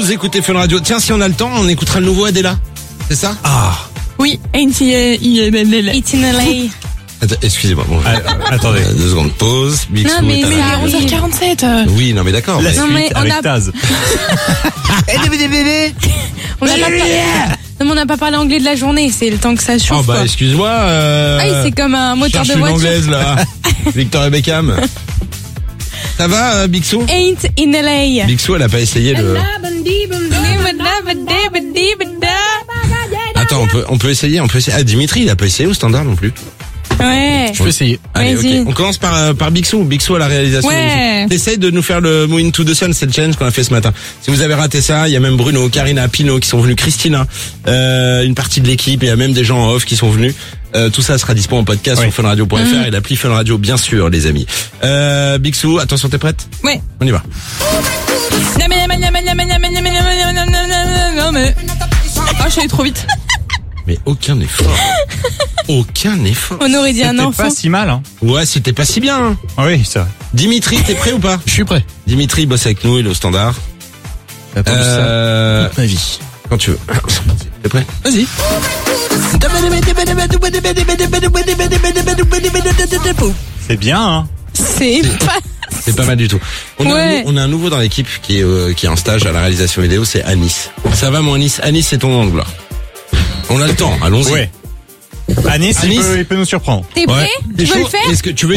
Vous écoutez Fun Radio. Tiens, si on a le temps, on écoutera le nouveau Adela. C'est ça? Oui, Ain't It in LA. Attends, excusez-moi. Bon, Attendez. 2 secondes, pause. Big Non, Sue mais est à c'est la- à 11h47. Oui, non, mais d'accord. La mais- Non, suite mais on avec a- Taz. On n'a pas parlé anglais de la journée, c'est le temps que ça chauffe. Oh, bah, quoi. excuse-moi. C'est comme un moteur cherche de une voiture. anglaise, là. Victoria Beckham. Ça va, Big Sue? Ain't in LA. Big Sue, elle a pas essayé le... Attends, on peut essayer. Ah, Dimitri, il a pas essayé au standard non plus. Ouais. Je peux essayer. Allez, Vas-y. ok. On commence par Big Sue. Big Sue à la réalisation. Ouais. T'essayes de nous faire le Move Into the Sun, c'est le challenge qu'on a fait ce matin. Si vous avez raté ça, il y a même Bruno, Karina, Pino qui sont venus, Christina, une partie de l'équipe, et il y a même des gens en off qui sont venus. Tout ça sera dispo en podcast sur funradio.fr et l'appli Fun Radio, bien sûr, les amis. Big Sue, attention, t'es prête? Ouais. On y va. Je suis allée trop vite. Mais aucun effort. Aucun effort. On aurait dit un C'était enfant. pas si mal, hein. Ouais, c'était pas si bien. Hein. Oui, ça. Dimitri, t'es prêt ou pas? Je suis prêt. Dimitri bosse avec nous, il est au standard. T'as pas vu ça toute ma vie. Quand tu veux. T'es prêt? Vas-y. C'est bien, hein. C'est pas mal du tout. On a un nouveau dans l'équipe qui est en stage à la réalisation vidéo, c'est Anis. Ça va, mon Anis? Anis, c'est ton nom de gloire. On a le temps, allons-y. Ouais. Anis, il peut nous surprendre. T'es prêt? T'es Tu veux chaud? le faire? Est-ce que tu veux